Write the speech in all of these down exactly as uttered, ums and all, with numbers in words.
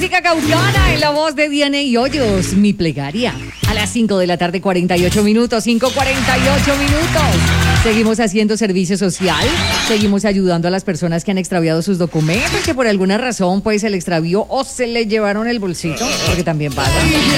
Música caucana en la voz de Diana y Hoyos, Mi Plegaria. A las cinco de la tarde, cuarenta y ocho minutos, cinco cuarenta y ocho minutos. Seguimos haciendo servicio social, seguimos ayudando a las personas que han extraviado sus documentos, que por alguna razón pues el extravío o se le llevaron el bolsito, porque también pasa.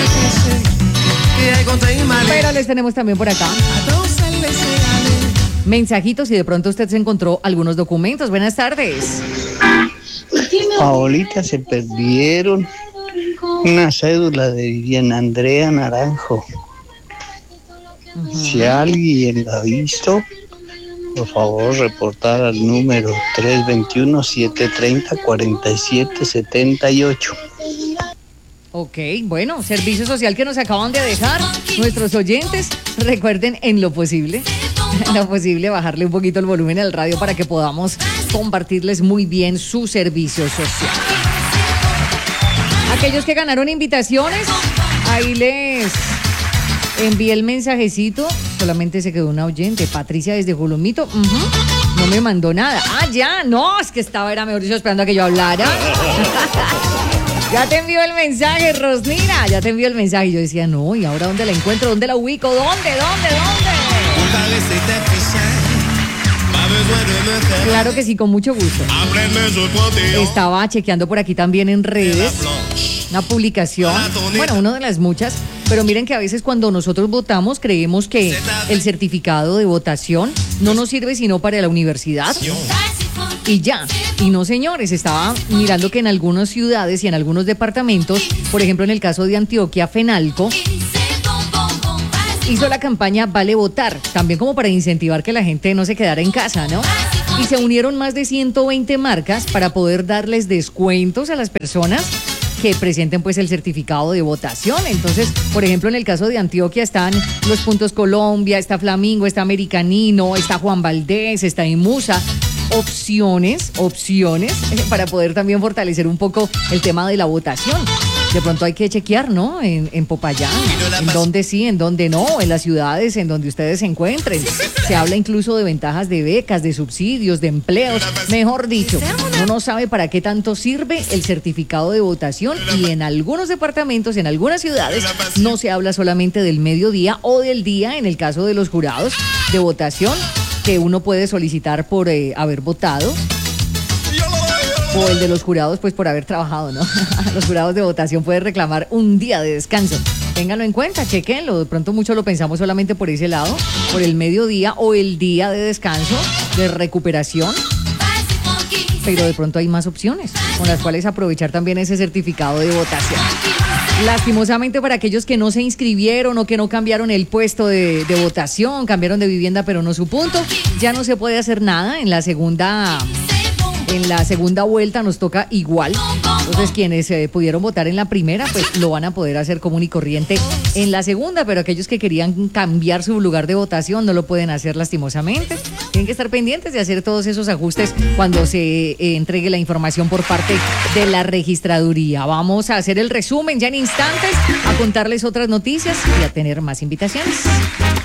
Pero les tenemos también por acá mensajitos y de pronto usted se encontró algunos documentos. Buenas tardes. Paolita, se perdieron una cédula de Viviana Andrea Naranjo. Uh-huh. Si alguien la ha visto, por favor reportar al número tres dos uno, siete tres cero, cuatro siete siete ocho. Ok, bueno, servicio social que nos acaban de dejar nuestros oyentes. Recuerden, en lo posible, en lo posible, bajarle un poquito el volumen al radio para que podamos compartirles muy bien su servicio social. Aquellos que ganaron invitaciones, ahí les envié el mensajecito. Solamente se quedó una oyente, Patricia desde Jolomito. Uh-huh. No me mandó nada. Ah, ya, no, es que estaba, era mejor dicho, esperando a que yo hablara. Ya te envió el mensaje, Rosnina. Ya te envió el mensaje. Y yo decía, no, ¿y ahora dónde la encuentro? ¿Dónde la ubico? ¿Dónde? ¿Dónde? ¿Dónde? Claro que sí, con mucho gusto. Estaba chequeando por aquí también en redes una publicación, bueno, una de las muchas, pero miren que a veces cuando nosotros votamos creemos que el certificado de votación no nos sirve sino para la universidad y ya. Y no, señores, estaba mirando que en algunas ciudades y en algunos departamentos, por ejemplo en el caso de Antioquia, Fenalco hizo la campaña Vale Votar, también como para incentivar que la gente no se quedara en casa, ¿no? Y se unieron más de ciento veinte marcas para poder darles descuentos a las personas que presenten pues el certificado de votación. Entonces, por ejemplo, en el caso de Antioquia están los Puntos Colombia, está Flamingo, está Americanino, está Juan Valdés, está Imusa. Opciones, opciones para poder también fortalecer un poco el tema de la votación. De pronto hay que chequear, ¿no? En, en Popayán, en dónde sí, en dónde no, en las ciudades en donde ustedes se encuentren. Se habla incluso de ventajas de becas, de subsidios, de empleos. Mejor dicho, uno no sabe para qué tanto sirve el certificado de votación y en algunos departamentos, en algunas ciudades, no se habla solamente del mediodía o del día, en el caso de los jurados de votación, que uno puede solicitar por eh, haber votado, o el de los jurados pues por haber trabajado, ¿no? Los jurados de votación pueden reclamar un día de descanso. Ténganlo en cuenta, chequenlo. De pronto mucho lo pensamos solamente por ese lado, por el mediodía o el día de descanso, de recuperación, pero de pronto hay más opciones con las cuales aprovechar también ese certificado de votación. Lastimosamente para aquellos que no se inscribieron o que no cambiaron el puesto de, de votación, cambiaron de vivienda pero no su punto, ya no se puede hacer nada. En la segunda, en la segunda vuelta nos toca igual. Entonces quienes eh, pudieron votar en la primera, pues lo van a poder hacer común y corriente en la segunda, pero aquellos que querían cambiar su lugar de votación no lo pueden hacer lastimosamente. Tienen que estar pendientes de hacer todos esos ajustes cuando se eh, entregue la información por parte de la registraduría. Vamos a hacer el resumen ya en instantes, a contarles otras noticias y a tener más invitaciones.